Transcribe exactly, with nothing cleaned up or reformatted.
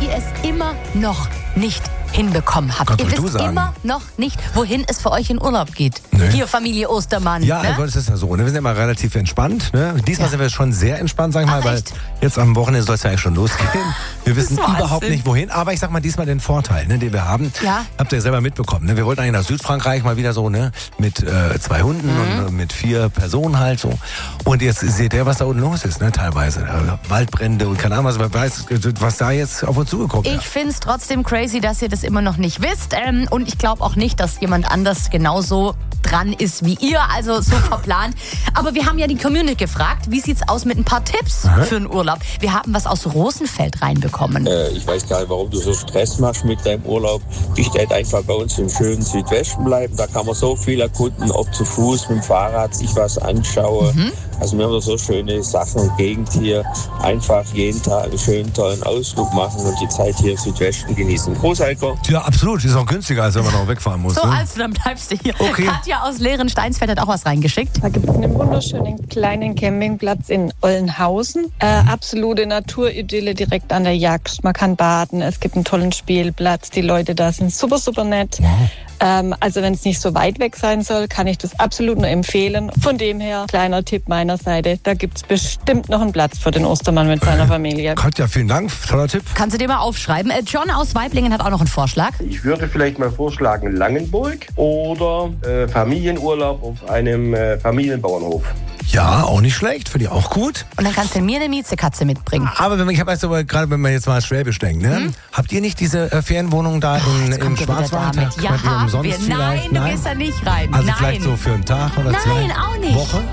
ihr es immer noch nicht hinbekommen habt. Gott, Ihr willst wisst du sagen? immer noch nicht, wohin es für euch in Urlaub geht. Nee. Hier, Familie Ostermann. Ja, ne? das ist ja so. Ne? Wir sind immer relativ entspannt. Ne? Diesmal Ja. sind wir schon sehr entspannt, sag ich mal, Ach, weil echt? jetzt am Wochenende soll es ja eigentlich schon losgehen. Wir wissen Wahnsinn. überhaupt nicht, wohin. Aber ich sag mal, diesmal den Vorteil, ne, den wir haben, Ja. habt ihr ja selber mitbekommen. Ne? Wir wollten eigentlich nach Südfrankreich mal wieder so, ne, mit äh, zwei Hunden Mhm. und äh, mit vier Personen halt so. Und jetzt seht ihr, was da unten los ist, ne, teilweise. Äh, Waldbrände und keine Ahnung, was, wer weiß, was da jetzt auf uns zugekommen ist. Ich finde es trotzdem crazy, dass ihr das immer noch nicht wisst. Ähm, und ich glaube auch nicht, dass jemand anders genauso dran ist wie ihr, also so verplant. Aber wir haben ja die Community gefragt, wie sieht's aus mit ein paar Tipps für einen Urlaub? Wir haben was aus Rosenfeld reinbekommen. Äh, ich weiß gar nicht, warum du so Stress machst mit deinem Urlaub. Ich werde einfach bei uns im schönen Südwesten bleiben. Da kann man so viel erkunden, ob zu Fuß, mit dem Fahrrad, sich was anschaue. Mhm. Also wir haben so schöne Sachen und Gegend hier. Einfach jeden Tag einen schönen, tollen Ausflug machen und die Zeit hier im Südwesten genießen. Groß, Heiko. Ja, absolut. Ist auch günstiger, als wenn man noch wegfahren muss. So, ne? also dann bleibst du hier. Okay. Katja aus Lehren-Steinsfeld hat auch was reingeschickt. Da gibt es einen wunderschönen kleinen Campingplatz in Ollenhausen. Äh, absolute Naturidylle direkt an der Jagd. Man kann baden, es gibt einen tollen Spielplatz. Die Leute da sind super, super nett. Wow. Ähm, also wenn es nicht so weit weg sein soll, kann ich das absolut nur empfehlen. Von dem her, kleiner Tipp meiner Seite, da gibt es bestimmt noch einen Platz für den Ostermann mit seiner Familie. Katja, vielen Dank. Toller Tipp. Kannst du dir mal aufschreiben. Äh, John aus Weiblingen hat auch noch einen Vorschlag. Ich würde vielleicht mal vorschlagen Langenburg oder äh, Familienurlaub auf einem äh, Familienbauernhof. Ja, auch nicht schlecht. Finde ich auch gut. Und dann kannst du mir eine Miezekatze mitbringen. Aber wenn man, ich habe also gerade, wenn man jetzt mal Schwäbisch denkt, ne? Hm? Habt ihr nicht diese äh, Ferienwohnung da in, Jetzt im kommt er wieder Schwarzwald? damit. Da Ja, könnt ihr haben umsonst wir. Nein, vielleicht? du gehst da nicht rein. Also Nein. vielleicht so für einen Tag oder Nein, zwei auch nicht. Woche?